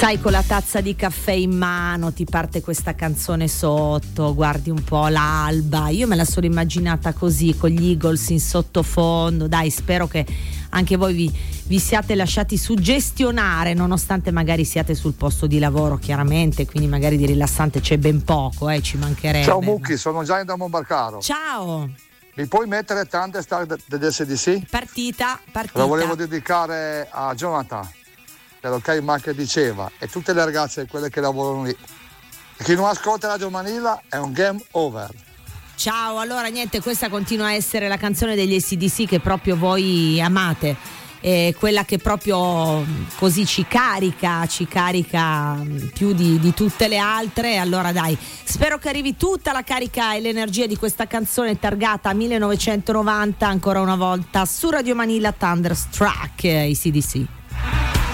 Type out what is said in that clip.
Sai, con la tazza di caffè in mano ti parte questa canzone sotto, guardi un po' l'alba. Io me la sono immaginata così, con gli Eagles in sottofondo. Dai, spero che anche voi vi siate lasciati suggestionare, nonostante magari siate sul posto di lavoro, chiaramente, quindi magari di rilassante c'è ben poco, ci mancherebbe. Ciao Mucchi, sono Gianni da Monbarcaro. Ciao. Mi puoi mettere Thunderstar degli SDC? Partita. Lo volevo dedicare a Jonathan, dell'Ok Ma, che diceva, e tutte le ragazze, quelle che lavorano lì. E chi non ascolta Radio Manila è un game over. Ciao, allora niente, questa continua a essere la canzone degli AC/DC che proprio voi amate, quella che proprio così ci carica più di tutte le altre. Allora dai, spero che arrivi tutta la carica e l'energia di questa canzone targata 1990 ancora una volta su Radio Manila, Thunderstruck, AC/DC.